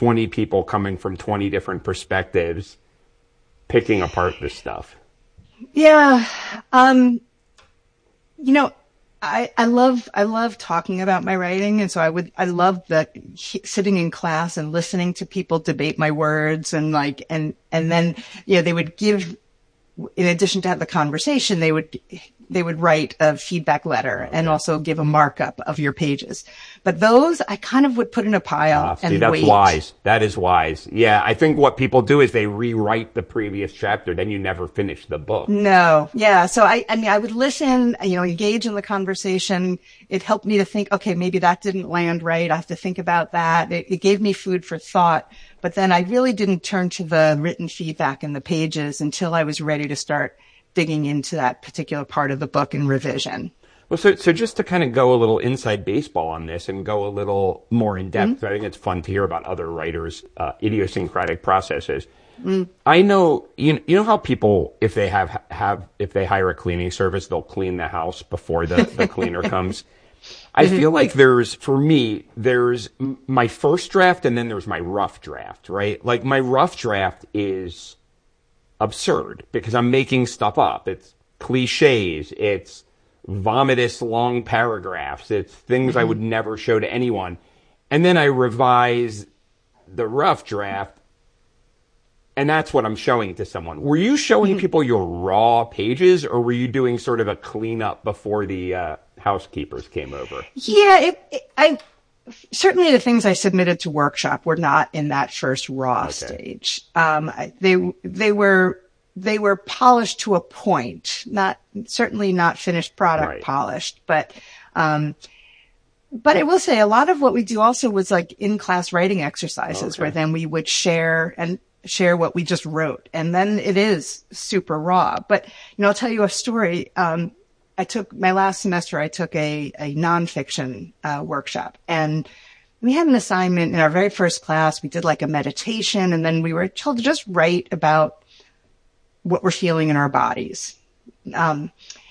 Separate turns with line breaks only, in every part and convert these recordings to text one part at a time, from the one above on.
20 people coming from 20 different perspectives picking apart this stuff?
Yeah. I love talking about my writing. And so I love sitting in class and listening to people debate my words and then, they would give, in addition to have the conversation, they would write a feedback letter and also give a markup of your pages. But those I kind of would put in a pile and
that's
wait.
Wise. That is wise. Yeah, I think what people do is they rewrite the previous chapter, then you never finish the book.
No. Yeah. So I would listen, engage in the conversation. It helped me to think, okay, maybe that didn't land right. I have to think about that. It gave me food for thought. But then I really didn't turn to the written feedback in the pages until I was ready to start digging into that particular part of the book in revision.
Well, so just to kind of go a little inside baseball on this and go a little more in depth, I think it's fun to hear about other writers' idiosyncratic processes. I know, you know how people, if they if they hire a cleaning service, they'll clean the house before the cleaner comes. I feel like there's my first draft and then there's my rough draft, right? Like my rough draft is absurd because I'm making stuff up. It's cliches. It's vomitous long paragraphs. It's things I would never show to anyone. And then I revise the rough draft, and that's what I'm showing to someone. Were you showing people your raw pages, or were you doing sort of a cleanup before the housekeepers came over?
Yeah, I certainly the things I submitted to workshop were not in that first raw stage. They were polished to a point, certainly not finished product polished, but I will say a lot of what we do also was like in-class writing exercises where then we would share what we just wrote. And then it is super raw. But, I'll tell you a story. My last semester, I took a nonfiction workshop, and we had an assignment in our very first class. We did like a meditation, and then we were told to just write about what we're feeling in our bodies. And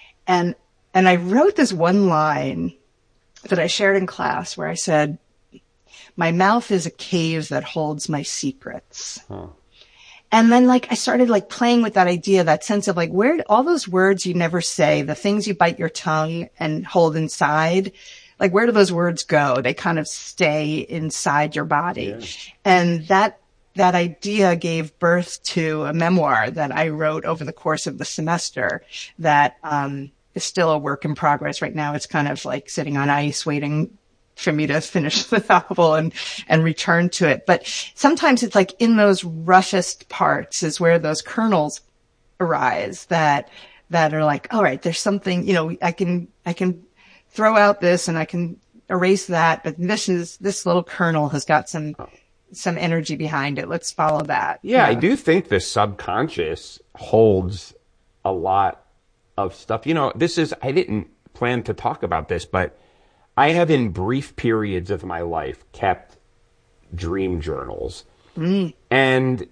I wrote this one line that I shared in class where I said, "My mouth is a cave that holds my secrets." And then I started playing with that idea, that sense of where all those words you never say, the things you bite your tongue and hold inside, where do those words go? They kind of stay inside your body. Yeah. And that idea gave birth to a memoir that I wrote over the course of the semester that is still a work in progress right now. It's kind of sitting on ice waiting for me to finish the novel and return to it. But sometimes it's in those roughest parts is where those kernels arise that are all right, there's something, I can throw out this and I can erase that, but this little kernel has got some energy behind it. Let's follow that.
Yeah, I do think the subconscious holds a lot of stuff. I didn't plan to talk about this, but I have in brief periods of my life kept dream journals. And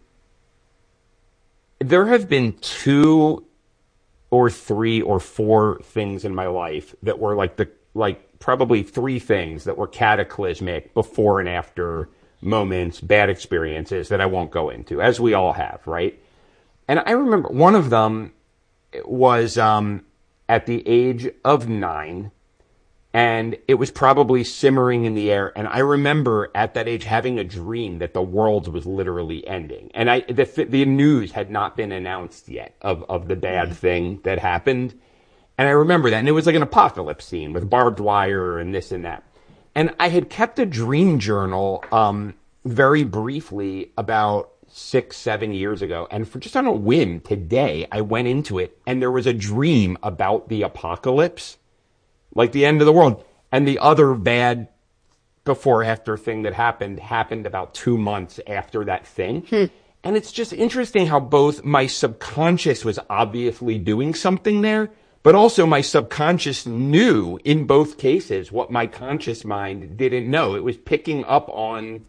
there have been 2 or 3 or 4 things in my life that were probably 3 things that were cataclysmic before and after moments, bad experiences that I won't go into, as we all have, right? And I remember one of them was at the age of 9, and it was probably simmering in the air. And I remember at that age having a dream that the world was literally ending. And the news had not been announced yet of the bad thing that happened. And I remember that. And it was like an apocalypse scene with barbed wire and this and that. And I had kept a dream journal very briefly about 6-7 years ago. And for just on a whim today, I went into it and there was a dream about the apocalypse, like the end of the world. And the other bad before after thing that happened about 2 months after that thing. And it's just interesting how both my subconscious was obviously doing something there, but also my subconscious knew in both cases what my conscious mind didn't know. It was picking up on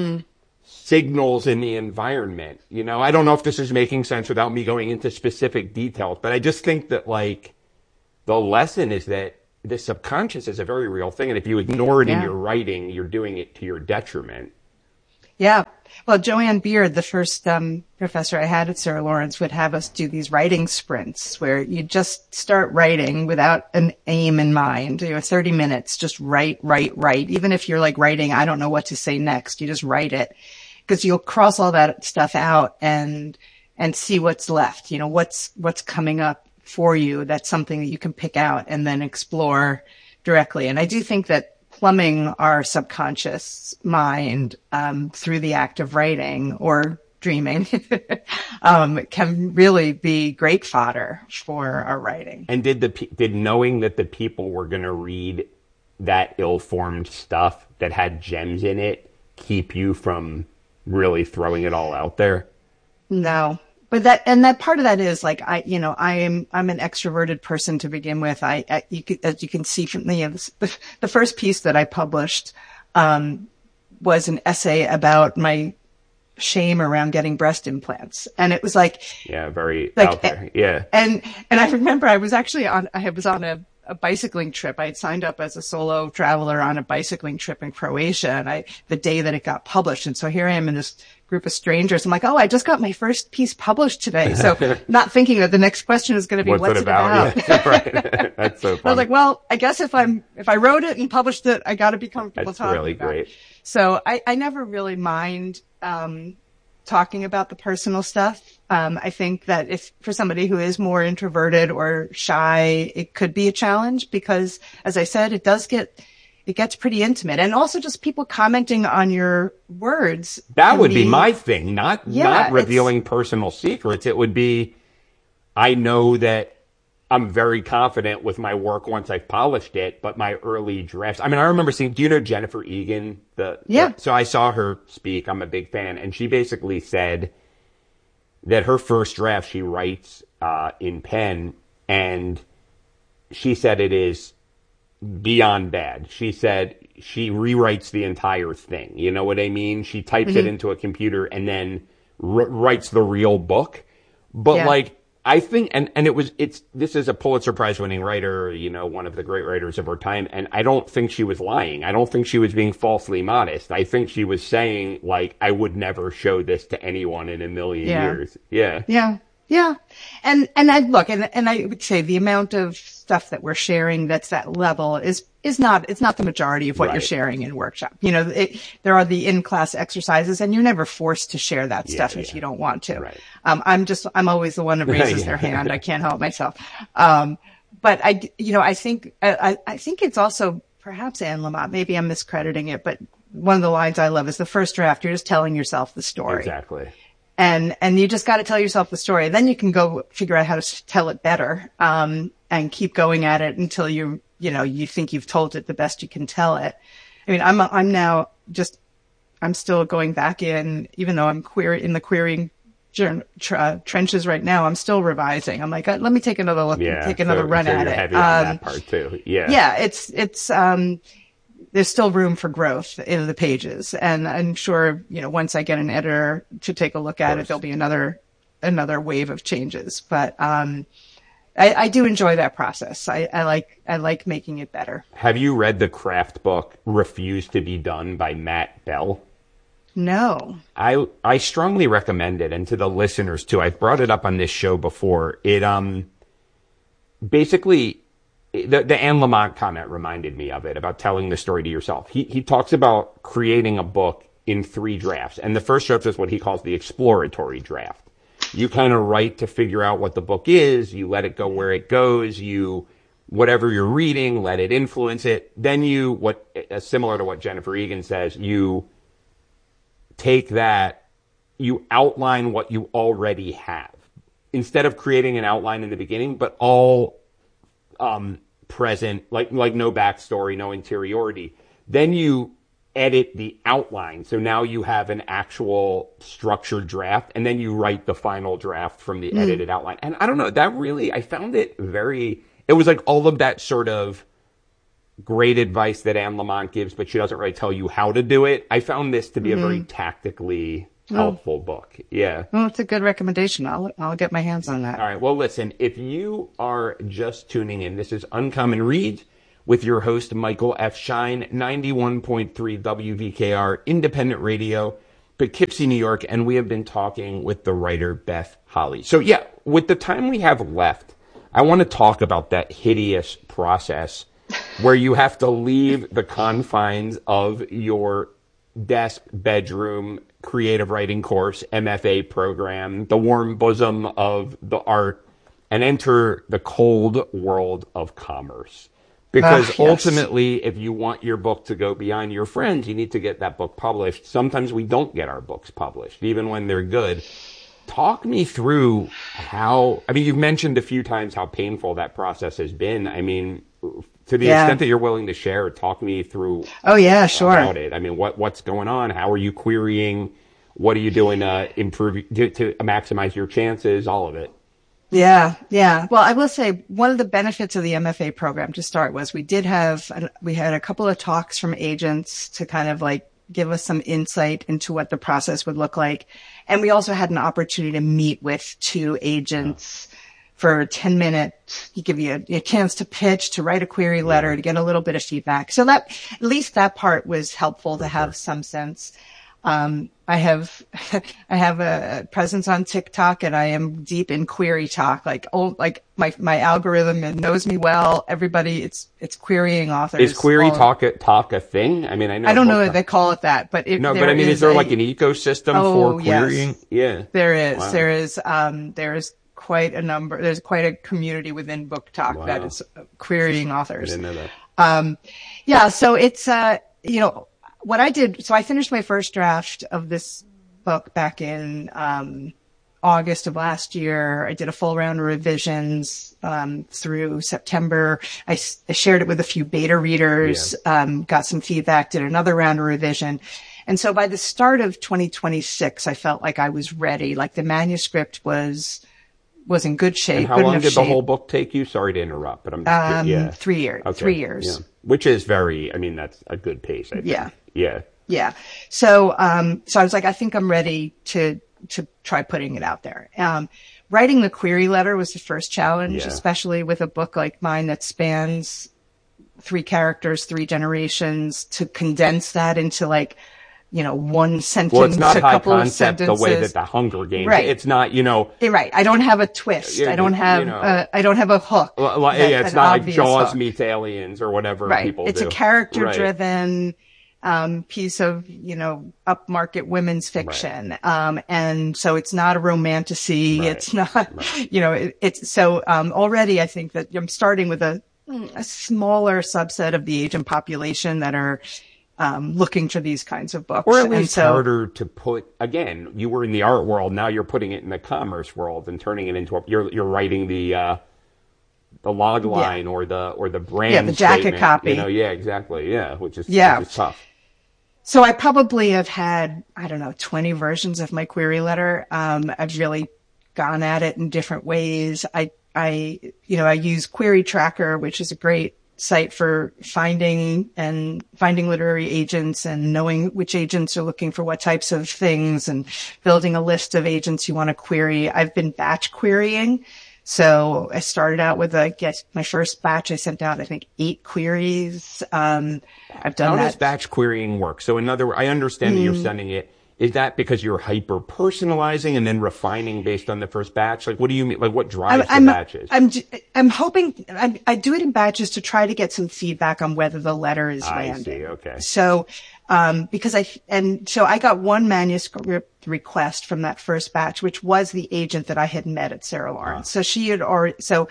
signals in the environment. I don't know if this is making sense without me going into specific details, but I just think that the lesson is that the subconscious is a very real thing. And if you ignore it in your writing, you're doing it to your detriment.
Yeah. Well, Joanne Beard, the first professor I had at Sarah Lawrence, would have us do these writing sprints where you just start writing without an aim in mind. 30 minutes, just write. Even if you're like writing, I don't know what to say next, you just write it, because you'll cross all that stuff out and see what's left. What's coming up for you. That's something that you can pick out and then explore directly. And I do think that plumbing our subconscious mind through the act of writing or dreaming can really be great fodder for our writing.
And did knowing that the people were going to read that ill-formed stuff that had gems in it keep you from really throwing it all out there?
No. But that part of that is like, I'm an extroverted person to begin with. As you can see from the first piece that I published, was an essay about my shame around getting breast implants. And it was like,
yeah, very out there. Yeah.
And I remember I was on a bicycling trip. I had signed up as a solo traveler on a bicycling trip in Croatia, and the day that it got published. And so here I am in this group of strangers. I'm like, oh, I just got my first piece published today. So not thinking that the next question is going to be, what's it about?
Yeah, right. That's so funny.
I was like, well, I guess if I wrote it and published it, I got to be comfortable talking
really
about
great.
it. So I never really mind, talking about the personal stuff. I think that if for somebody who is more introverted or shy, it could be a challenge because, as I said, it gets pretty intimate. And also just people commenting on your words.
That would be my thing, not revealing personal secrets. It would be, I know that I'm very confident with my work once I've polished it, but my early drafts, I remember seeing, do you know Jennifer Egan? So I saw her speak. I'm a big fan. And she basically said that her first draft she writes in pen, and she said it is beyond bad. She said she rewrites the entire thing. You know what I mean? She types it into a computer and then writes the real book. But I think, this is a Pulitzer Prize winning writer, one of the great writers of her time. And I don't think she was lying. I don't think she was being falsely modest. I think she was saying, I would never show this to anyone in a million years. Yeah.
Yeah. Yeah. And I would say the amount of stuff that we're sharing that's that level is not the majority of what you're sharing in workshop. There are the in-class exercises and you're never forced to share that stuff if you don't want to.
Right.
I'm always the one that raises their hand. I can't help myself. But I think it's also perhaps Anne Lamott, maybe I'm miscrediting it, but one of the lines I love is the first draft. You're just telling yourself the story.
Exactly.
And you just got to tell yourself the story. Then you can go figure out how to tell it better, and keep going at it until you think you've told it the best you can tell it. I'm still going back in, even though I'm in the querying trenches right now, I'm still revising. I'm like, let me take another look, take another run at it.
Heavy on that part too. Yeah.
Yeah. It's, there's still room for growth in the pages. And I'm sure, once I get an editor to take a look at it, there'll be another wave of changes. But, I do enjoy that process. I like making it better.
Have you read the craft book, Refuse to be Done by Matt Bell?
No.
I strongly recommend it. And to the listeners too, I've brought it up on this show before. It, basically, the Anne Lamott comment reminded me of it, about telling the story to yourself. He talks about creating a book in 3 drafts. And the first draft is what he calls the exploratory draft. You kind of write to figure out what the book is. You let it go where it goes. Whatever you're reading, let it influence it. Then similar to what Jennifer Egan says, you take that, you outline what you already have. Instead of creating an outline in the beginning, but all present, like no backstory, no interiority. Then you edit the outline. So now you have an actual structured draft, and then you write the final draft from the edited outline. And I don't know, I found it it was like all of that sort of great advice that Anne Lamott gives, but she doesn't really tell you how to do it. I found this to be a very tactically helpful book. Yeah.
Well, it's a good recommendation. I'll get my hands on that.
All right. Well, listen, if you are just tuning in, this is Uncommon Reads with your host, Michael F. Shine, 91.3 WVKR Independent Radio Poughkeepsie, New York, and we have been talking with the writer Beth Holly. So yeah, with the time we have left, I want to talk about that hideous process where you have to leave the confines of your desk, bedroom, creative writing course, MFA program, the warm bosom of the art, and enter the cold world of commerce. Because ultimately, if you want your book to go beyond your friends, you need to get that book published. Sometimes we don't get our books published, even when they're good. Talk me through how, I mean, you've mentioned a few times how painful that process has been. I mean, to the extent that you're willing to share, talk me through about it. I mean, what's going on? How are you querying? What are you doing to improve, to maximize your chances? All of it.
Yeah. Well, I will say one of the benefits of the MFA program to start was we had a couple of talks from agents to kind of like give us some insight into what the process would look like. And we also had an opportunity to meet with 2 agents for a 10-minute, he give you a chance to pitch, to write a query letter, to get a little bit of feedback. So that, at least that part was helpful to have some sense. I have a presence on TikTok and I am deep in query talk. Like my algorithm knows me well. Everybody, it's querying authors.
Is query talk a thing? I mean, I
don't know if they call it that, but
is there like an ecosystem for querying?
Yes.
Yeah.
There is. Wow. There is quite a number. There's quite a community within Book Talk that is querying authors.
I didn't know that.
So it's, what I did, so I finished my first draft of this book back in August of last year. I did a full round of revisions through September. I shared it with a few beta readers, got some feedback, did another round of revision. And so by the start of 2026, I felt like I was ready. Like the manuscript was in good shape.
And how long did the whole book take you? Sorry to interrupt, but I'm
3 years. Okay. 3 years.
Yeah. Which is that's a good pace, I think.
Yeah. So I was like, I think I'm ready to try putting it out there. Writing the query letter was the first challenge, especially with a book like mine that spans 3 characters, 3 generations, to condense that into one sentence,
well, it's not
a couple
high
of sentences.
The way that the Hunger Games,
right?
It's not,
right. I don't have a twist. I don't have a hook.
It's not like Jaws meets Aliens or whatever people do.
It's a character-driven piece of upmarket women's fiction, and so it's not a romantasy. Right. It's not, it's so already I think that I'm starting with a smaller subset of the agent population that are looking for these kinds of books.
Or at least harder to put, again, you were in the art world, now you're putting it in the commerce world and turning it into you're writing the log line or the brand
the jacket
statement,
copy.
Exactly. Which is tough.
So I probably have had, 20 versions of my query letter. I've really gone at it in different ways. I use Query Tracker, which is a great site for finding literary agents and knowing which agents are looking for what types of things and building a list of agents you want to query. I've been batch querying. So I started out with my first batch. I sent out, I think, 8 queries. I've done that. How does
batch querying work? So I understand that you're sending it. Is that because you're hyper personalizing and then refining based on the first batch? Like, what do you mean? Like, what drives the batches?
I'm hoping I do it in batches to try to get some feedback on whether the letter is landing.
I see. Okay.
So, so I got one manuscript request from that first batch, which was the agent that I had met at Sarah Lawrence. So she had already,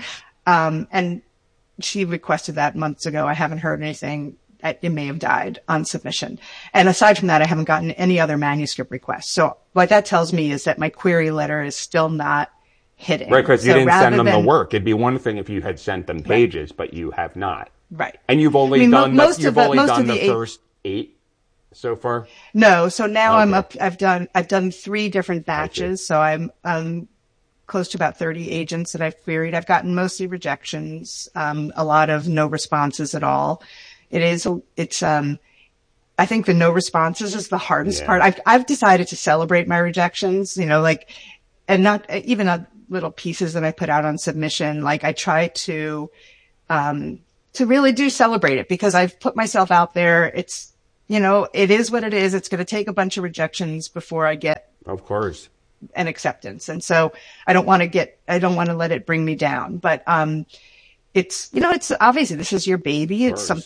and she requested that months ago. I haven't heard anything. It may have died on submission. And aside from that, I haven't gotten any other manuscript requests. So what that tells me is that my query letter is still not hitting.
Right, because you didn't send them the work. It'd be one thing if you had sent them pages, but you have not.
Right.
And you've only done the first 8 so far?
No. So now I'm up. I've done 3 different batches. So I'm close to about 30 agents that I've queried. I've gotten mostly rejections, a lot of no responses at all. I think the no responses is the hardest part. I've decided to celebrate my rejections, and not even little pieces that I put out on submission. Like I try to really do celebrate it because I've put myself out there. it is what it is. It's going to take a bunch of rejections before I get,
of course,
an acceptance. And so I don't want to let it bring me down. But, it's obviously this is your baby.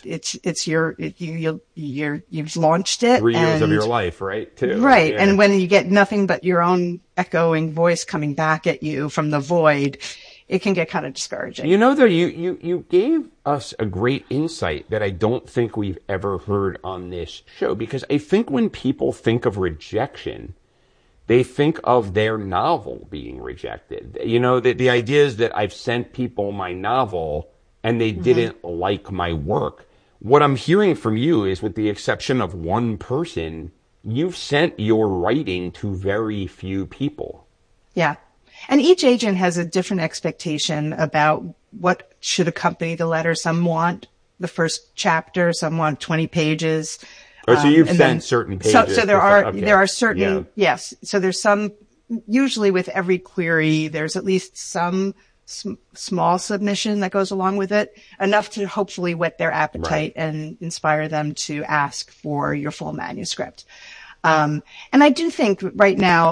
You've launched it.
3 years of your life, right? Too.
Right.
Yeah.
And when you get nothing but your own echoing voice coming back at you from the void, it can get kind of discouraging.
Though, you gave us a great insight that I don't think we've ever heard on this show, because I think when people think of rejection, they think of their novel being rejected. The idea is that I've sent people my novel and they didn't like my work. What I'm hearing from you is, with the exception of one person, you've sent your writing to very few people.
Yeah. And each agent has a different expectation about what should accompany the letter. Some want the first chapter, some want 20 pages.
So you've sent certain pages.
So there are certain, yes. So there's some, usually with every query, there's at least some small submission that goes along with it, enough to hopefully whet their appetite and inspire them to ask for your full manuscript. And I do think right now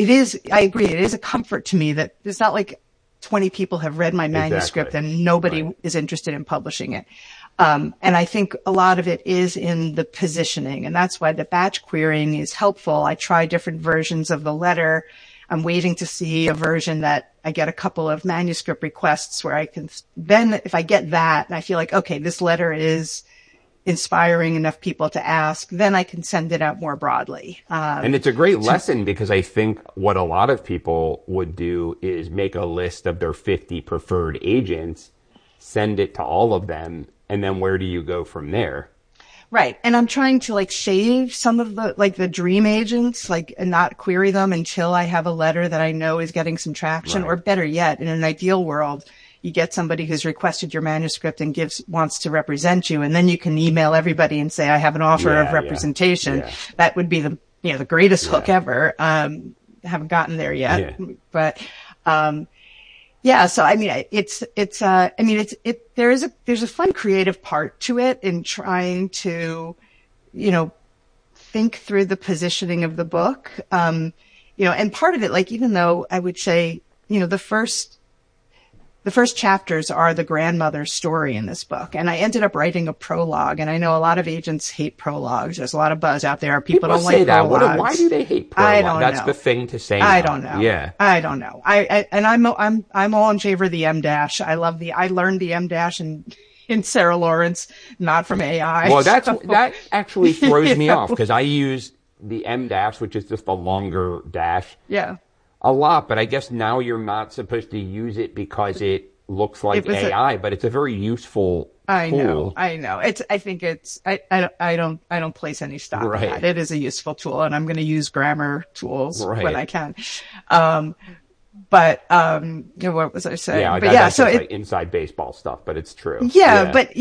I agree, it is a comfort to me that it's not like 20 people have read my manuscript and nobody is interested in publishing it. And I think a lot of it is in the positioning, and that's why the batch querying is helpful. I try different versions of the letter. I'm waiting to see a version that I get a couple of manuscript requests where I can then, if I get that and I feel like, okay, this letter is inspiring enough people to ask, then I can send it out more broadly.
And it's a great lesson, because I think what a lot of people would do is make a list of their 50 preferred agents, send it to all of them, and then where do you go from there?
Right. And I'm trying to shave some of the dream agents, and not query them until I have a letter that I know is getting some traction. Or better yet, in an ideal world, you get somebody who's requested your manuscript and wants to represent you. And then you can email everybody and say, I have an offer of representation. Yeah. That would be the greatest hook ever. Haven't gotten there yet, but, so I mean, there's a fun creative part to it in trying to, think through the positioning of the book. And part of it, even though I would say, the first chapters are the grandmother's story in this book. And I ended up writing a prologue. And I know a lot of agents hate prologues. There's a lot of buzz out there. People don't like prologues.
Why do they hate prologue?
I don't know.
That's the thing to say.
I don't know.
Yeah.
I don't know. I'm all in favor of the M-dash. I learned the M-dash in Sarah Lawrence, not from AI.
Well, that actually throws me off, because I use the M-dash, which is just a longer dash.
Yeah.
A lot, but I guess now you're not supposed to use it because it looks like AI, but it's a very useful tool.
I know. I don't place any stock in that. It is a useful tool, and I'm going to use grammar tools when I can. What was I saying?
Yeah, that's so it's inside baseball stuff, but it's true.
Yeah. But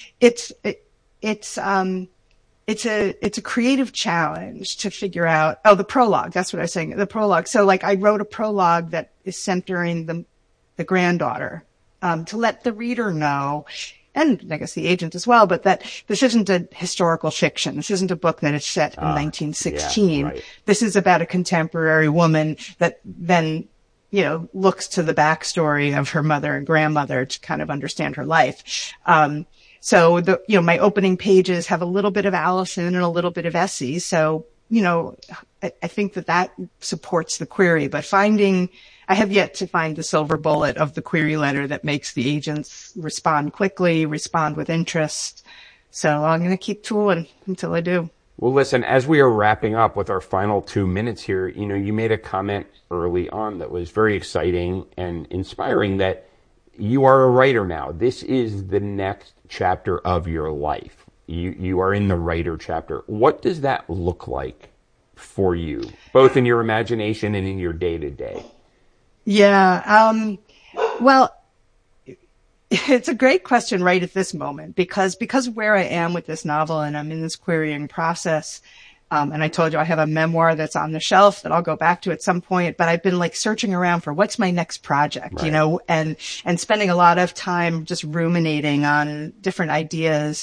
it's a creative challenge to figure out, the prologue. That's what I was saying. The prologue. So I wrote a prologue that is centering the granddaughter, to let the reader know, and I guess the agent as well, but that this isn't a historical fiction. This isn't a book that is set in 1916. Yeah, right. This is about a contemporary woman that then, looks to the backstory of her mother and grandmother to kind of understand her life. So my opening pages have a little bit of Allison and a little bit of Essie. So, I think that supports the query, but I have yet to find the silver bullet of the query letter that makes the agents respond quickly, respond with interest. So I'm going to keep tooling until I do.
Well, listen, as we are wrapping up with our final 2 minutes here, you made a comment early on that was very exciting and inspiring, that you are a writer now. This is the next chapter of your life. You are in the writer chapter. What does that look like for you, both in your imagination and in your day-to-day?
Yeah. Well, it's a great question right at this moment, because where I am with this novel and I'm in this querying process. And I told you I have a memoir that's on the shelf that I'll go back to at some point, but I've been searching around for what's my next project, and spending a lot of time just ruminating on different ideas.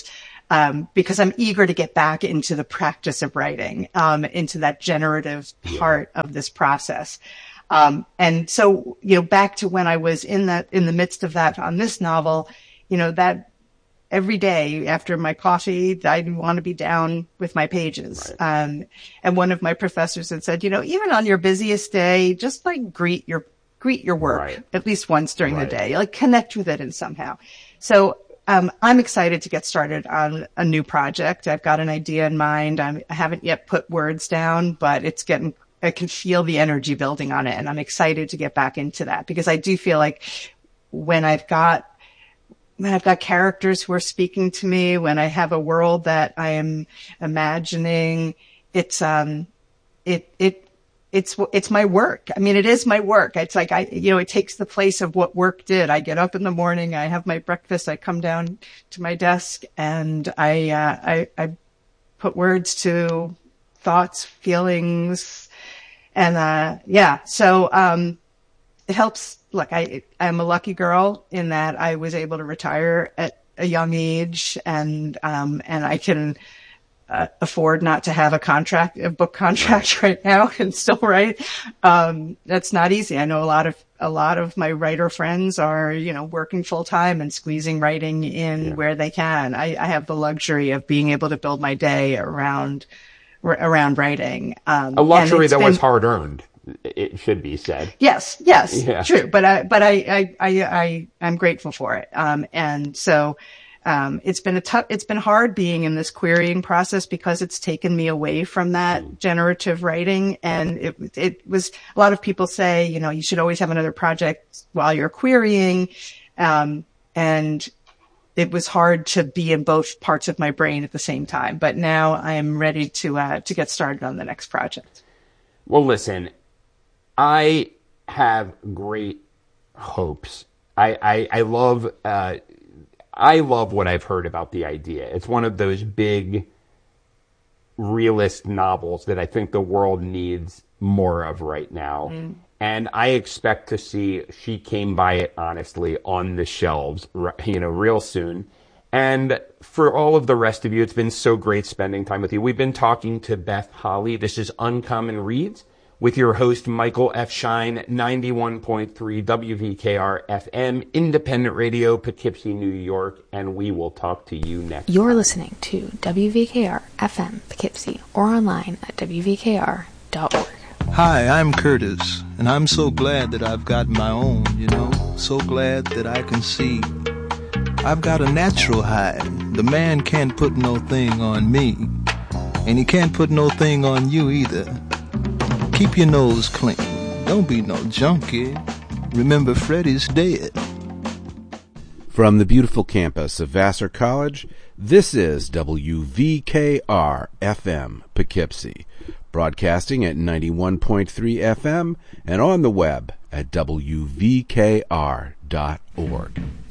because I'm eager to get back into the practice of writing, into that generative part of this process. And so, back to when I was in the midst of that on this novel, that every day after my coffee, I want to be down with my pages. Right. And one of my professors had said, even on your busiest day, just like greet your work right. at least once during right. the day, like connect with it in somehow. So, I'm excited to get started on a new project. I've got an idea in mind. I haven't yet put words down, but I can feel the energy building on it. And I'm excited to get back into that because I do feel like when I've got characters who are speaking to me, when I have a world that I am imagining, it's my work. I mean, it is my work. It's like it takes the place of what work did. I get up in the morning, I have my breakfast, I come down to my desk, and I put words to thoughts, feelings, and so it helps. Look, I'm a lucky girl in that I was able to retire at a young age, and I can afford not to have a book contract right now and still write. That's not easy. I know a lot of my writer friends are, working full time and squeezing writing in where they can. I have the luxury of being able to build my day around writing.
A luxury that was hard earned. It should be said.
Yes, yeah. True. But I'm grateful for it. And so, it's been hard being in this querying process because it's taken me away from that generative writing. And it was, a lot of people say, you should always have another project while you're querying. And it was hard to be in both parts of my brain at the same time. But now I am ready to get started on the next project.
Well, listen, I have great hopes. I love what I've heard about the idea. It's one of those big realist novels that I think the world needs more of right now. Mm. And I expect to see She Came By It Honestly on the shelves, real soon. And for all of the rest of you, it's been so great spending time with you. We've been talking to Beth Holly. This is Uncommon Reads with your host, Michael F. Shine, 91.3 WVKR FM, independent radio, Poughkeepsie, New York, and we will talk to you next
You're
time.
Listening to WVKR FM Poughkeepsie or online at WVKR.org.
Hi, I'm Curtis, and I'm so glad that I've got my own, so glad that I can see. I've got a natural hide. The man can't put no thing on me, and he can't put no thing on you either. Keep your nose clean. Don't be no junkie. Remember, Freddie's dead.
From the beautiful campus of Vassar College, this is WVKR FM Poughkeepsie, broadcasting at 91.3 FM and on the web at WVKR.org.